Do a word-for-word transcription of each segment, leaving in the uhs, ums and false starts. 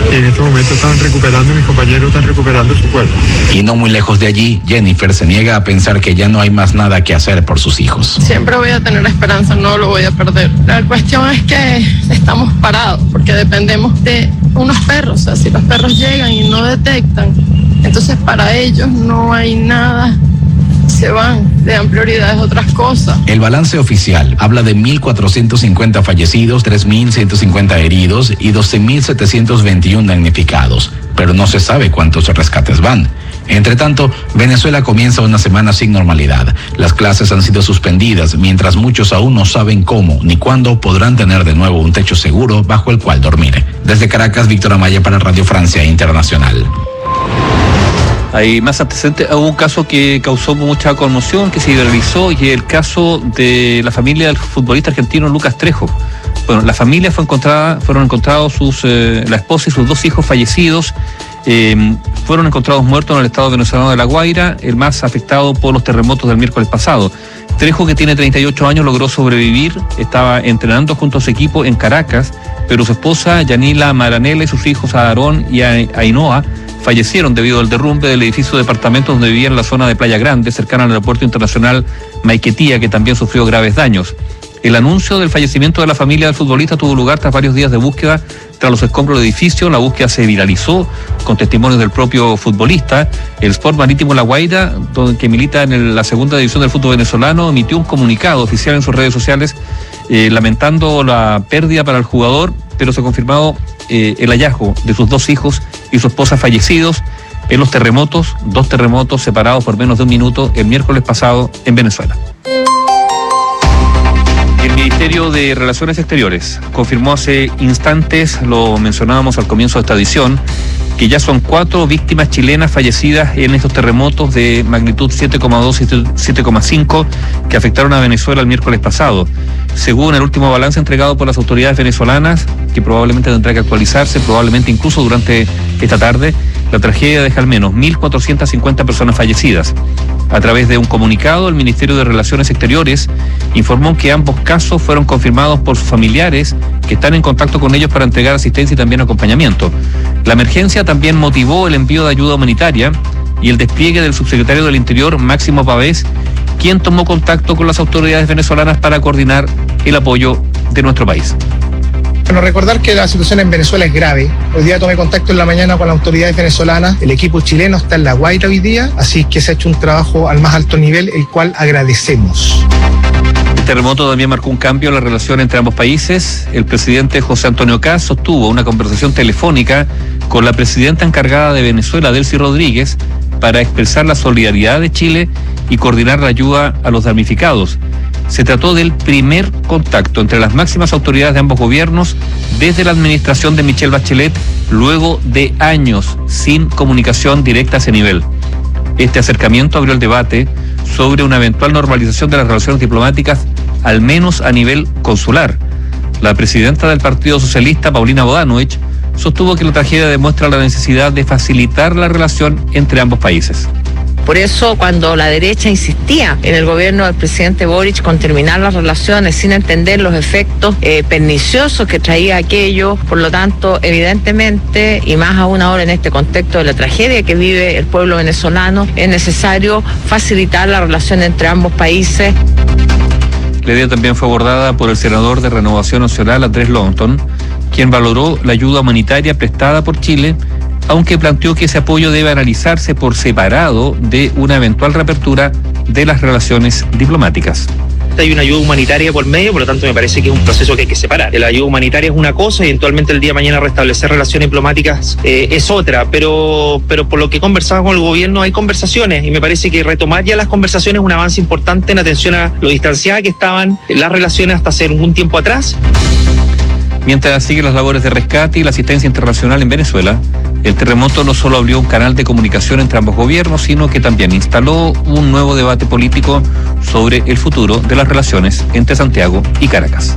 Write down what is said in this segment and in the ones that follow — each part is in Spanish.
En este momento están recuperando, mis compañeros están recuperando su cuerpo. Y no muy lejos de allí, Jennifer se niega a pensar que ya no hay más nada que hacer por sus hijos. Siempre voy a tener esperanza, no lo voy a perder. La cuestión es que estamos parados porque dependemos de unos perros. O sea, si los perros llegan y no detectan, entonces para ellos no hay nada. Se van, le dan prioridades a otras cosas. El balance oficial habla de mil cuatrocientos cincuenta fallecidos, tres mil ciento cincuenta heridos y doce mil setecientos veintiuno damnificados, pero no se sabe cuántos rescates van. Entre tanto, Venezuela comienza una semana sin normalidad. Las clases han sido suspendidas, mientras muchos aún no saben cómo ni cuándo podrán tener de nuevo un techo seguro bajo el cual dormir. Desde Caracas, Víctor Amaya para Radio Francia Internacional. Hay más antecedentes. Hubo un caso que causó mucha conmoción, que se viralizó, y el caso de la familia del futbolista argentino Lucas Trejo. Bueno, la familia fue encontrada, fueron encontrados sus, eh, la esposa y sus dos hijos fallecidos. Eh, fueron encontrados muertos en el estado venezolano de La Guaira, el más afectado por los terremotos del miércoles pasado. Trejo, que tiene treinta y ocho años, logró sobrevivir, estaba entrenando junto a su equipo en Caracas, pero su esposa Yanila Maranela y sus hijos Aarón y Ainhoa fallecieron debido al derrumbe del edificio de departamentos donde vivían en la zona de Playa Grande, cercana al aeropuerto internacional Maiquetía, que también sufrió graves daños. El anuncio del fallecimiento de la familia del futbolista tuvo lugar tras varios días de búsqueda tras los escombros del edificio. La búsqueda se viralizó con testimonios del propio futbolista. El Sport Marítimo La Guaira, que milita en el, la segunda división del fútbol venezolano, emitió un comunicado oficial en sus redes sociales eh, lamentando la pérdida para el jugador, pero se ha confirmado eh, el hallazgo de sus dos hijos y su esposa fallecidos en los terremotos, dos terremotos separados por menos de un minuto el miércoles pasado en Venezuela. El Ministerio de Relaciones Exteriores confirmó hace instantes, lo mencionábamos al comienzo de esta edición, que ya son cuatro víctimas chilenas fallecidas en estos terremotos de magnitud siete coma dos y siete coma cinco que afectaron a Venezuela el miércoles pasado. Según el último balance entregado por las autoridades venezolanas, que probablemente tendrá que actualizarse, probablemente incluso durante esta tarde, la tragedia deja al menos mil cuatrocientas cincuenta personas fallecidas. A través de un comunicado, el Ministerio de Relaciones Exteriores informó que ambos casos fueron confirmados por sus familiares, que están en contacto con ellos para entregar asistencia y también acompañamiento. La emergencia también motivó el envío de ayuda humanitaria y el despliegue del subsecretario del Interior, Máximo Pavés, quien tomó contacto con las autoridades venezolanas para coordinar el apoyo de nuestro país. Bueno, recordar que la situación en Venezuela es grave. Hoy día tomé contacto en la mañana con las autoridades venezolanas. El equipo chileno está en La Guaira hoy día, así que se ha hecho un trabajo al más alto nivel, el cual agradecemos. El terremoto también marcó un cambio en la relación entre ambos países. El presidente José Antonio Kast sostuvo una conversación telefónica con la presidenta encargada de Venezuela, Delcy Rodríguez, para expresar la solidaridad de Chile y coordinar la ayuda a los damnificados. Se trató del primer contacto entre las máximas autoridades de ambos gobiernos desde la administración de Michelle Bachelet, luego de años sin comunicación directa a ese nivel. Este acercamiento abrió el debate sobre una eventual normalización de las relaciones diplomáticas, al menos a nivel consular. La presidenta del Partido Socialista, Paulina Bodanovich, sostuvo que la tragedia demuestra la necesidad de facilitar la relación entre ambos países. Por eso, cuando la derecha insistía en el gobierno del presidente Boric con terminar las relaciones sin entender los efectos eh, perniciosos que traía aquello, por lo tanto, evidentemente, y más aún ahora en este contexto de la tragedia que vive el pueblo venezolano, es necesario facilitar la relación entre ambos países. La idea también fue abordada por el senador de Renovación Nacional, Andrés Longton, quien valoró la ayuda humanitaria prestada por Chile, aunque planteó que ese apoyo debe analizarse por separado de una eventual reapertura de las relaciones diplomáticas. Hay una ayuda humanitaria por medio, por lo tanto me parece que es un proceso que hay que separar. La ayuda humanitaria es una cosa y eventualmente el día de mañana restablecer relaciones diplomáticas eh, es otra, pero, pero por lo que he conversado con el gobierno hay conversaciones y me parece que retomar ya las conversaciones es un avance importante en atención a lo distanciadas que estaban las relaciones hasta hace un tiempo atrás. Mientras siguen las labores de rescate y la asistencia internacional en Venezuela, el terremoto no solo abrió un canal de comunicación entre ambos gobiernos, sino que también instaló un nuevo debate político sobre el futuro de las relaciones entre Santiago y Caracas.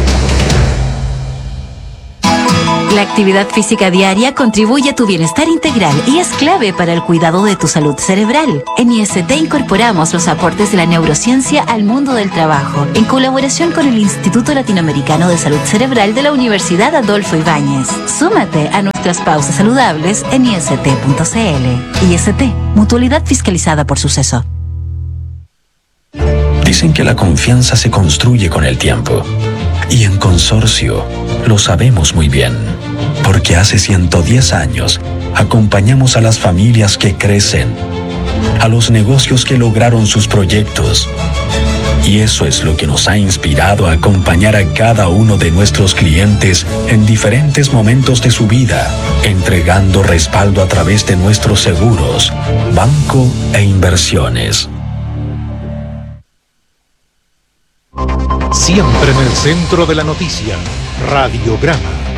La actividad física diaria contribuye a tu bienestar integral y es clave para el cuidado de tu salud cerebral. En I S T incorporamos los aportes de la neurociencia al mundo del trabajo, en colaboración con el Instituto Latinoamericano de Salud Cerebral de la Universidad Adolfo Ibáñez. Súmate a nuestra nuestras pausas saludables en I S T punto C L. I S T, mutualidad fiscalizada por Suceso. Dicen que la confianza se construye con el tiempo. Y en Consorcio lo sabemos muy bien. Porque hace ciento diez años acompañamos a las familias que crecen, a los negocios que lograron sus proyectos. Y eso es lo que nos ha inspirado a acompañar a cada uno de nuestros clientes en diferentes momentos de su vida, entregando respaldo a través de nuestros seguros, banco e inversiones. Siempre en el centro de la noticia, Radiograma.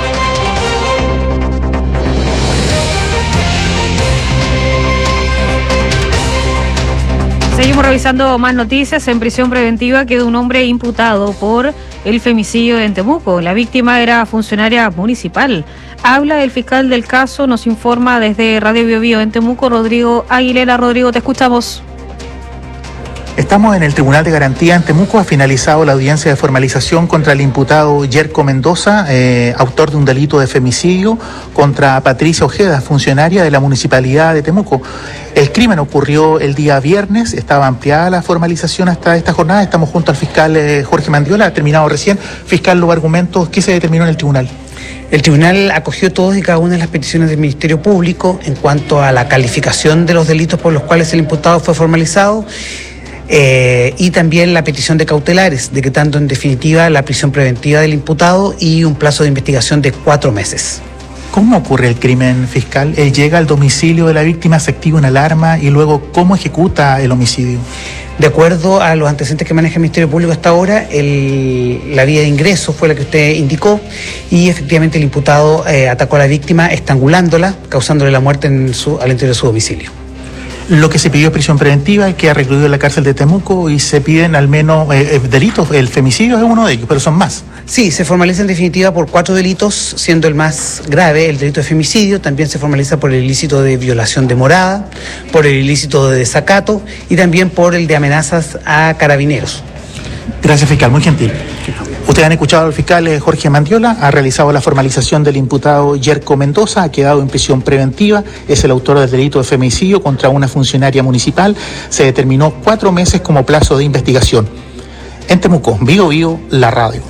Seguimos revisando más noticias. En prisión preventiva quedó un hombre imputado por el femicidio en Temuco. La víctima era funcionaria municipal. Habla el fiscal del caso, nos informa desde Radio Bio Bio en Temuco, Rodrigo Aguilera. Rodrigo, te escuchamos. Estamos en el Tribunal de Garantía en Temuco. Ha finalizado la audiencia de formalización contra el imputado Yerko Mendoza, eh, autor de un delito de femicidio, contra Patricia Ojeda, funcionaria de la Municipalidad de Temuco. El crimen ocurrió el día viernes, estaba ampliada la formalización hasta esta jornada. Estamos junto al fiscal eh, Jorge Mandiola, ha terminado recién. Fiscal, los argumentos, ¿qué se determinó en el tribunal? El tribunal acogió todas y cada una de las peticiones del Ministerio Público en cuanto a la calificación de los delitos por los cuales el imputado fue formalizado. Eh, y también la petición de cautelares, decretando en definitiva la prisión preventiva del imputado y un plazo de investigación de cuatro meses. ¿Cómo ocurre el crimen, fiscal? Él llega al domicilio de la víctima, se activa una alarma y luego, ¿cómo ejecuta el homicidio? De acuerdo a los antecedentes que maneja el Ministerio Público hasta ahora, el, la vía de ingreso fue la que usted indicó y efectivamente el imputado eh, atacó a la víctima estrangulándola, causándole la muerte en su, al interior de su domicilio. Lo que se pidió es prisión preventiva, que ha recluido en la cárcel de Temuco y se piden al menos eh, delitos. El femicidio es uno de ellos, pero son más. Sí, se formaliza en definitiva por cuatro delitos, siendo el más grave el delito de femicidio. También se formaliza por el ilícito de violación de morada, por el ilícito de desacato y también por el de amenazas a carabineros. Gracias, fiscal, muy gentil. Ustedes han escuchado al fiscal Jorge Mandiola, ha realizado la formalización del imputado Yerko Mendoza, ha quedado en prisión preventiva, es el autor del delito de femicidio contra una funcionaria municipal, se determinó cuatro meses como plazo de investigación. En Temuco, Bio Bio, la radio.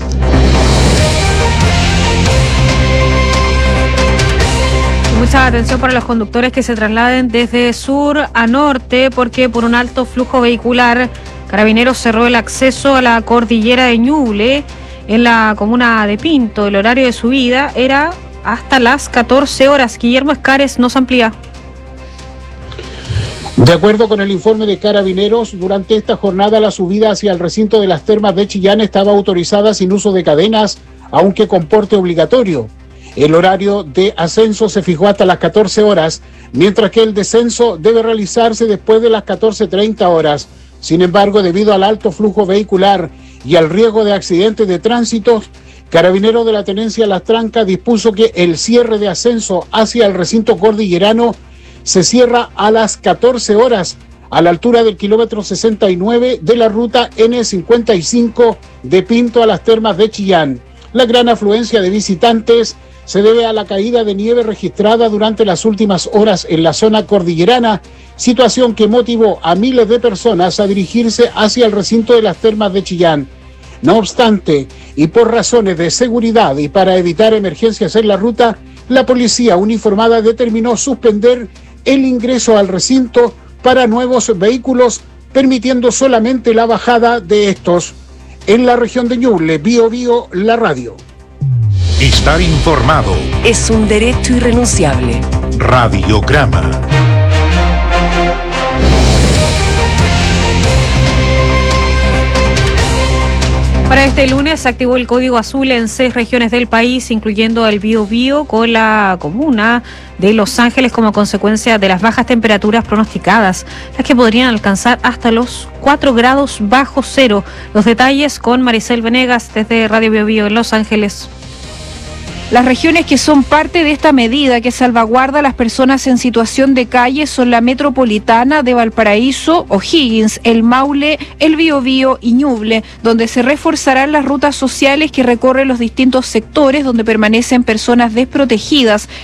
Mucha atención para los conductores que se trasladen desde sur a norte, porque por un alto flujo vehicular, Carabineros cerró el acceso a la cordillera de Ñuble en la comuna de Pinto. El horario de subida era hasta las catorce horas. Guillermo Escares nos amplía. De acuerdo con el informe de Carabineros, durante esta jornada la subida hacia el recinto de las termas de Chillán estaba autorizada sin uso de cadenas, aunque con porte obligatorio. El horario de ascenso se fijó hasta las catorce horas, mientras que el descenso debe realizarse después de las catorce treinta horas. Sin embargo, debido al alto flujo vehicular y al riesgo de accidentes de tránsito, Carabineros de la Tenencia Las Trancas dispuso que el cierre de ascenso hacia el recinto cordillerano se cierra a las catorce horas, a la altura del kilómetro sesenta y nueve de la ruta ene cincuenta y cinco de Pinto a las termas de Chillán. La gran afluencia de visitantes se debe a la caída de nieve registrada durante las últimas horas en la zona cordillerana, situación que motivó a miles de personas a dirigirse hacia el recinto de las termas de Chillán. No obstante, y por razones de seguridad y para evitar emergencias en la ruta, la policía uniformada determinó suspender el ingreso al recinto para nuevos vehículos, permitiendo solamente la bajada de estos. En la región de Ñuble, Bio Bio, la radio. Estar informado es un derecho irrenunciable. Radiograma. Para este lunes se activó el código azul en seis regiones del país, incluyendo el Bío Bío, con la comuna de Los Ángeles como consecuencia de las bajas temperaturas pronosticadas, las que podrían alcanzar hasta los cuatro grados bajo cero. Los detalles con Maricel Venegas desde Radio Bío Bío en Los Ángeles. Las regiones que son parte de esta medida que salvaguarda a las personas en situación de calle son la metropolitana de Valparaíso, O'Higgins, el Maule, el Biobío y Ñuble, donde se reforzarán las rutas sociales que recorren los distintos sectores donde permanecen personas desprotegidas